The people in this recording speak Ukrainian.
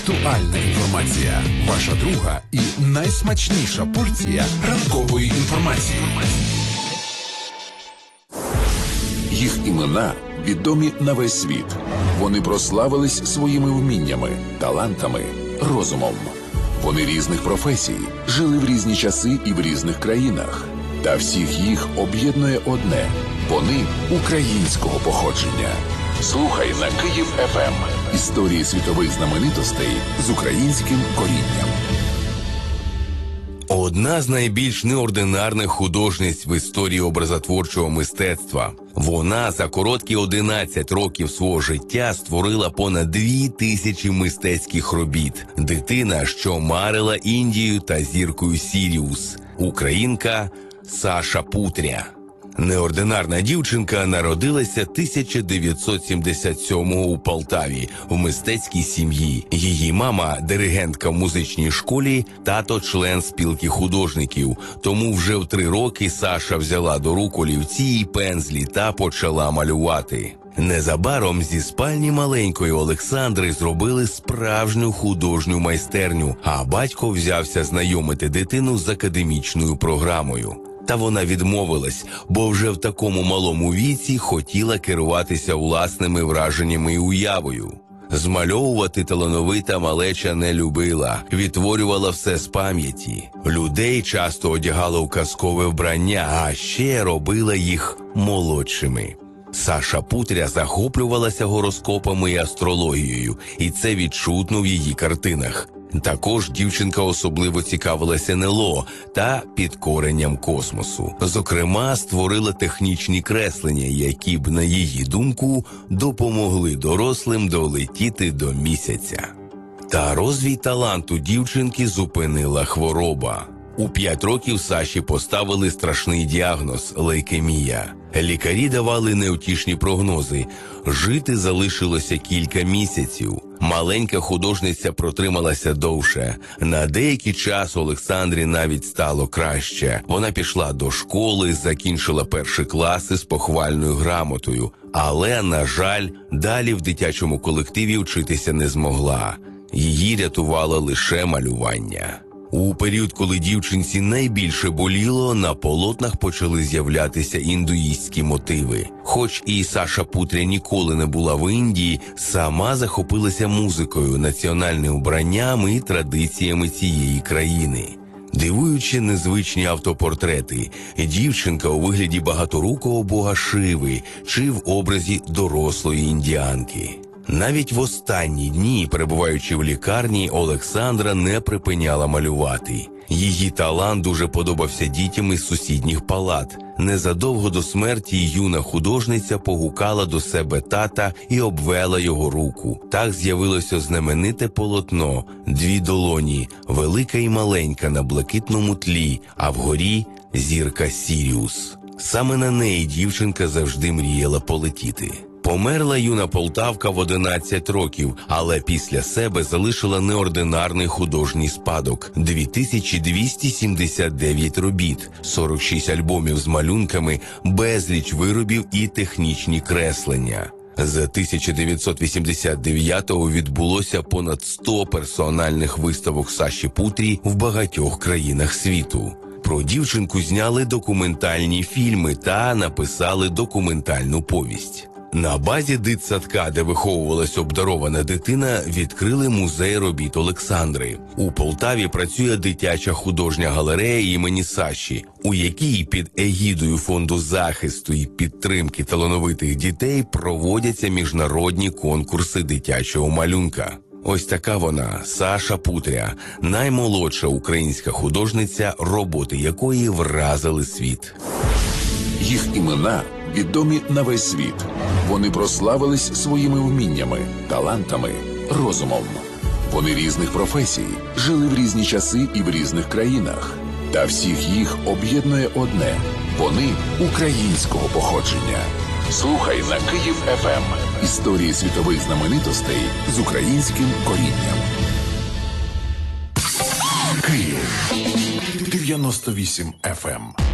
Актуальна інформація. Ваша друга і найсмачніша порція ранкової інформації. Їх імена відомі на весь світ. Вони прославились своїми вміннями, талантами, розумом. Вони різних професій, жили в різні часи і в різних країнах. Та всіх їх об'єднує одне – вони українського походження. Слухай на Київ ФМ. Історії світових знаменитостей з українським корінням. Одна з найбільш неординарних художниць в історії образотворчого мистецтва. Вона за короткі 11 років свого життя створила понад 2000 мистецьких робіт. Дитина, що марила Індію та зіркою Сіріус. Українка Саша Путря. Неординарна дівчинка народилася 1977-го у Полтаві в мистецькій сім'ї. Її мама – диригентка в музичній школі, тато – член спілки художників. Тому вже в 3 роки Саша взяла до рук олівці і пензлі та почала малювати. Незабаром зі спальні маленької Олександри зробили справжню художню майстерню, а батько взявся знайомити дитину з академічною програмою. Та вона відмовилась, бо вже в такому малому віці хотіла керуватися власними враженнями і уявою. Змальовувати талановита малеча не любила, відтворювала все з пам'яті. Людей часто одягала у казкове вбрання, а ще робила їх молодшими. Саша Путря захоплювалася гороскопами і астрологією, і це відчутно в її картинах. Також дівчинка особливо цікавилася НЛО та підкоренням космосу. Зокрема, створила технічні креслення, які б, на її думку, допомогли дорослим долетіти до місяця. Та розвій таланту дівчинки зупинила хвороба. У 5 років Саші поставили страшний діагноз – лейкемія. Лікарі давали неутішні прогнози. Жити залишилося кілька місяців. Маленька художниця протрималася довше. На деякий час Олександрі навіть стало краще. Вона пішла до школи, закінчила 1 класи з похвальною грамотою. Але, на жаль, далі в дитячому колективі вчитися не змогла. Її рятувало лише малювання. У період, коли дівчинці найбільше боліло, на полотнах почали з'являтися індуїстські мотиви. Хоч і Саша Путря ніколи не була в Індії, сама захопилася музикою, національним вбранням і традиціями цієї країни. Дивуючи незвичні автопортрети, дівчинка у вигляді багаторукого бога Шиви чи в образі дорослої індіанки. Навіть в останні дні, перебуваючи в лікарні, Олександра не припиняла малювати. Її талант дуже подобався дітям із сусідніх палат. Незадовго до смерті юна художниця погукала до себе тата і обвела його руку. Так з'явилося знамените полотно «Дві долоні», велика і маленька на блакитному тлі, а вгорі – зірка Сіріус. Саме на неї дівчинка завжди мріяла полетіти. Померла юна полтавка в 11 років, але після себе залишила неординарний художній спадок – 2279 робіт, 46 альбомів з малюнками, безліч виробів і технічні креслення. З 1989-го відбулося понад 100 персональних виставок Саші Путрі в багатьох країнах світу. Про дівчинку зняли документальні фільми та написали документальну повість. На базі дитсадка, де виховувалась обдарована дитина, відкрили музей робіт Олександри. У Полтаві працює дитяча художня галерея імені Саші, у якій під егідою Фонду захисту і підтримки талановитих дітей проводяться міжнародні конкурси дитячого малюнка. Ось така вона, Саша Путря, наймолодша українська художниця, роботи якої вразили світ. Їх імена відомі на весь світ. Вони прославились своїми вміннями, талантами, розумом. Вони різних професій, жили в різні часи і в різних країнах. Та всіх їх об'єднує одне – вони українського походження. Слухай на Київ ФМ. Історії світових знаменитостей з українським корінням. Київ 98 FM.